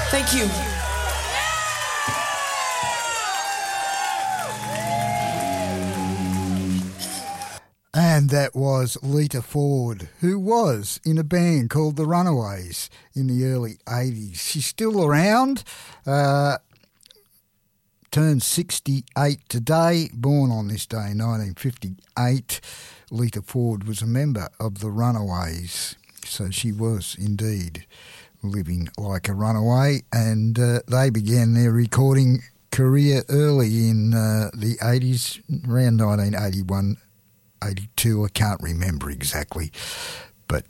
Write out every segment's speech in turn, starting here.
Thank you. And that was Lita Ford, who was in a band called The Runaways in the early 80s. She's still around, turned 68 today, born on this day, 1958. Lita Ford was a member of The Runaways, so she was indeed living like a runaway, and they began their recording career early in the 80s, around 1981, 82, I can't remember exactly, but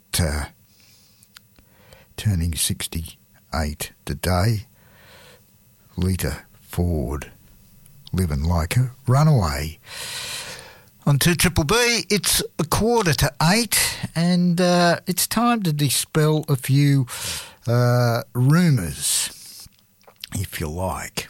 turning 68 today, Lita Ford, living like a runaway. On 2BBB, it's 7:45, and it's time to dispel a few rumours, if you like.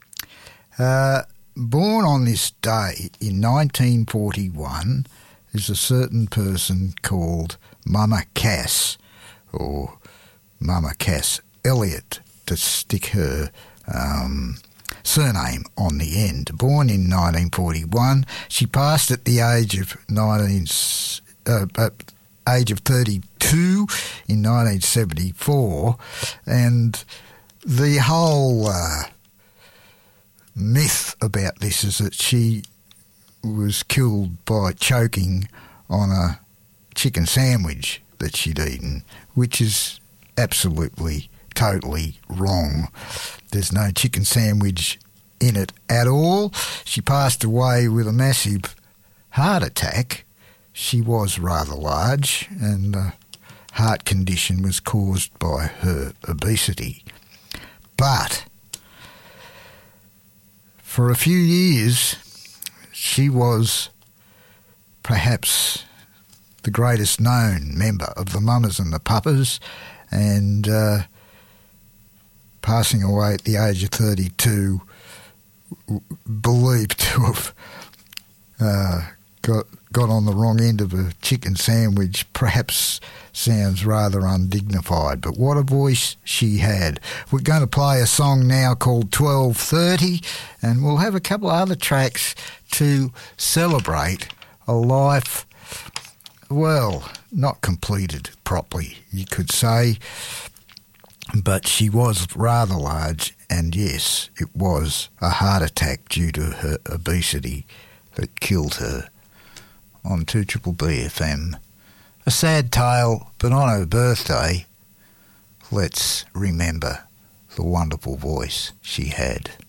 Born on this day in 1941 is a certain person called Mama Cass, or Mama Cass Elliott, to stick her surname on the end. Born in 1941, she passed at the age of 32 in 1974, and the whole myth about this is that she was killed by choking on a chicken sandwich that she'd eaten, which is absolutely, totally wrong. There's no chicken sandwich in it at all. She passed away with a massive heart attack. She was rather large, and the heart condition was caused by her obesity. But for a few years, she was perhaps the greatest known member of the Mamas and the Papas, and passing away at the age of 32, believed to have got on the wrong end of a chicken sandwich, perhaps sounds rather undignified, but what a voice she had. We're going to play a song now called 12:30, and we'll have a couple of other tracks to celebrate a life, well, not completed properly, you could say, but she was rather large, and yes, it was a heart attack due to her obesity that killed her. On 2BBB FM. A sad tale, but on her birthday, let's remember the wonderful voice she had.